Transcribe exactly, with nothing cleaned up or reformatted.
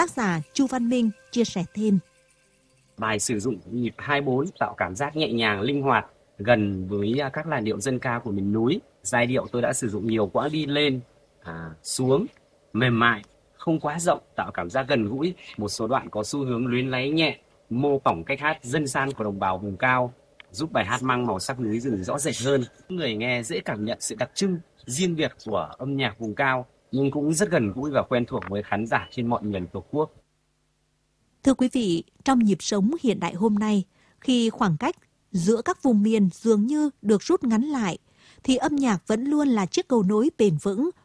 Tác giả Chu Văn Minh chia sẻ thêm. Bài sử dụng nhịp hai bốn tạo cảm giác nhẹ nhàng, linh hoạt, gần với các làn điệu dân ca của miền núi. Giai điệu tôi đã sử dụng nhiều quãng đi lên, à, xuống, mềm mại, không quá rộng, tạo cảm giác gần gũi. Một số đoạn có xu hướng luyến láy nhẹ, mô phỏng cách hát dân gian của đồng bào vùng cao, giúp bài hát mang màu sắc núi rừng rõ rệt hơn. Người nghe dễ cảm nhận sự đặc trưng, riêng biệt của âm nhạc vùng cao, nhưng cũng rất gần gũi và quen thuộc với khán giả trên mọi miền Tổ quốc. Thưa quý vị, trong nhịp sống hiện đại hôm nay, khi khoảng cách giữa các vùng miền dường như được rút ngắn lại, thì âm nhạc vẫn luôn là chiếc cầu nối bền vững,